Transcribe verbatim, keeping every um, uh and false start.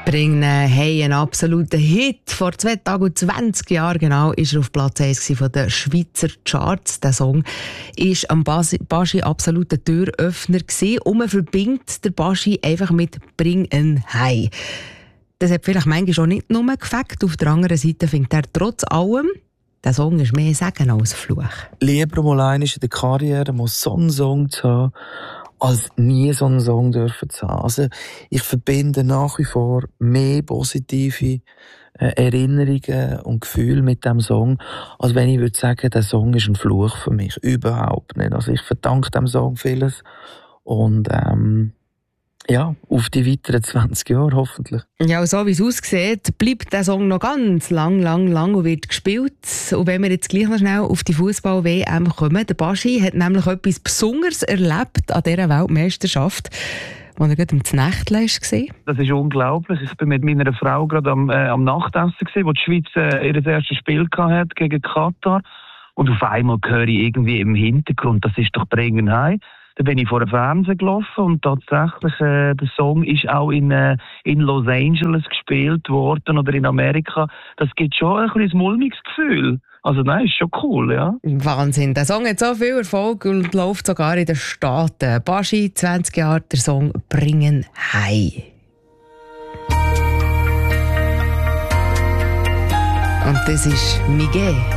Bringen hey, ein absoluter Hit. Vor zwei Tagen und zwanzig Jahren genau ist er auf Platz eins von den Schweizer Charts. Der Song war am Baschi absoluter Türöffner gewesen. Und man verbindet den Baschi einfach mit «Bring ein Hei». Das hat vielleicht manchmal auch nicht nur gefällt. Auf der anderen Seite findet er trotz allem, der Song ist mehr Segen als Fluch. Lieber mal einmal in der Karriere mal so einen Song zu haben, als nie so einen Song dürfen zu haben. Also, ich verbinde nach wie vor mehr positive äh, Erinnerungen und Gefühle mit diesem Song, als wenn ich würde sagen, der Song ist ein Fluch für mich. Überhaupt nicht. Also, ich verdanke dem Song vieles. Und, ähm, ja, auf die weiteren zwanzig Jahre hoffentlich. Ja, und so wie es aussieht, bleibt der Song noch ganz lang, lang, lang und wird gespielt. Und wenn wir jetzt gleich noch schnell auf die Fußball-W M kommen, der Baschi hat nämlich etwas Besonderes erlebt an dieser Weltmeisterschaft, als er gerade im Nächtle war. Das ist unglaublich. Ich bin mit meiner Frau gerade am, äh, am Nachtessen gewesen, wo die Schweiz äh, ihr erstes Spiel hatte gegen Katar. Und auf einmal höre ich irgendwie im Hintergrund, das ist doch «Bring ein Hei». Da bin ich vor dem Fernsehen gelaufen und tatsächlich, äh, der Song ist auch in, äh, in Los Angeles gespielt worden oder in Amerika. Das gibt schon ein bisschen ein mulmiges Gefühl. Also nein, ist schon cool, ja. Wahnsinn, der Song hat so viel Erfolg und läuft sogar in den Staaten. Baschi, zwanzig Jahre, der Song «Bring ein Hei». Und das ist Miguel.